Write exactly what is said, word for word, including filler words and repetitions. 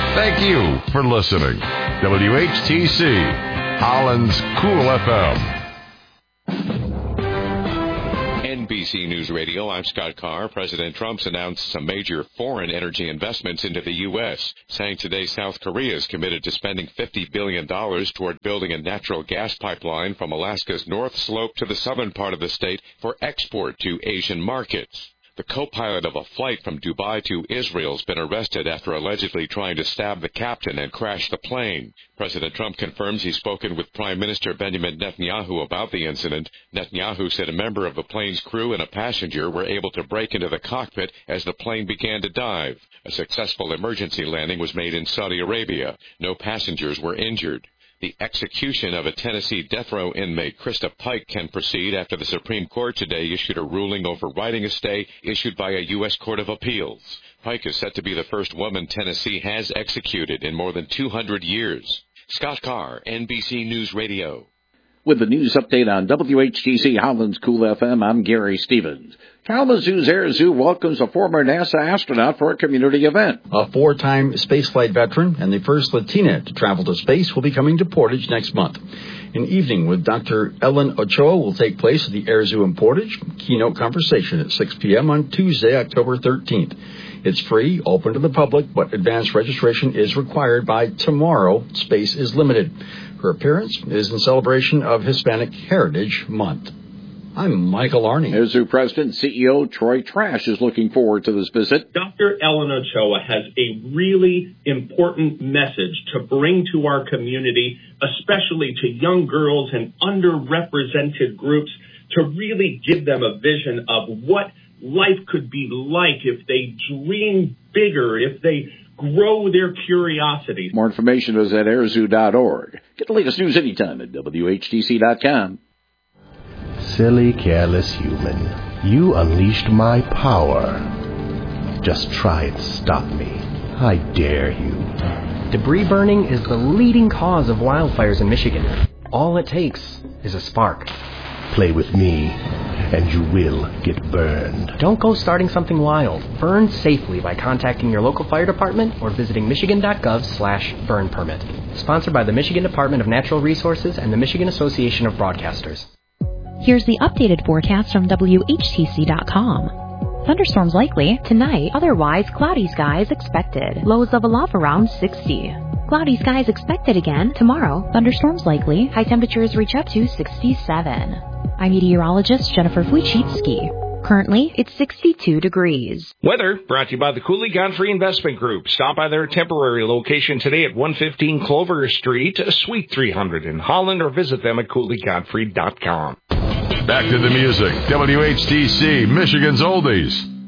Thank you for listening. W H T C, Holland's Cool F M. N B C News Radio, I'm Scott Carr. President Trump's announced some major foreign energy investments into the U S, saying today South Korea is committed to spending fifty billion dollars toward building a natural gas pipeline from Alaska's North Slope to the southern part of the state for export to Asian markets. The co-pilot of a flight from Dubai to Israel has been arrested after allegedly trying to stab the captain and crash the plane. President Trump confirms he's spoken with Prime Minister Benjamin Netanyahu about the incident. Netanyahu said a member of the plane's crew and a passenger were able to break into the cockpit as the plane began to dive. A successful emergency landing was made in Saudi Arabia. No passengers were injured. The execution of a Tennessee death row inmate, Krista Pike, can proceed after the Supreme Court today issued a ruling overriding a stay issued by a U S Court of Appeals. Pike is set to be the first woman Tennessee has executed in more than two hundred years. Scott Carr, N B C News Radio. With the news update on W H T C Holland's Cool F M, I'm Gary Stevens. Kalamazoo's Air Zoo welcomes a former NASA astronaut for a community event. A four-time spaceflight veteran and the first Latina to travel to space will be coming to Portage next month. An evening with Doctor Ellen Ochoa will take place at the Air Zoo in Portage. Keynote conversation at six p.m. on Tuesday, October thirteenth. It's free, open to the public, but advanced registration is required by tomorrow. Space is limited. Her appearance is in celebration of Hispanic Heritage Month. I'm Michael Arney. Air Zoo President and C E O Troy Trash is looking forward to this visit. Doctor Ellen Ochoa has a really important message to bring to our community, especially to young girls and underrepresented groups, to really give them a vision of what life could be like if they dream bigger, if they grow their curiosity. More information is at air zoo dot org. Get the latest news anytime at W H T C dot com. Silly, careless human. You unleashed my power. Just try and stop me. I dare you. Debris burning is the leading cause of wildfires in Michigan. All it takes is a spark. Play with me, and you will get burned. Don't go starting something wild. Burn safely by contacting your local fire department or visiting michigan.gov slash burn permit. Sponsored by the Michigan Department of Natural Resources and the Michigan Association of Broadcasters. Here's the updated forecast from W H T C dot com. Thunderstorms likely tonight, otherwise cloudy skies expected. Lows level off around sixty. Cloudy skies expected again tomorrow. Thunderstorms likely. High temperatures reach up to sixty-seven. I'm meteorologist Jennifer Wojcicki. Currently, it's sixty-two degrees. Weather brought to you by the Cooley Godfrey Investment Group. Stop by their temporary location today at one fifteen Clover Street, Suite three hundred in Holland, or visit them at cooley godfrey dot com. Back to the music. W H T C, Michigan's Oldies.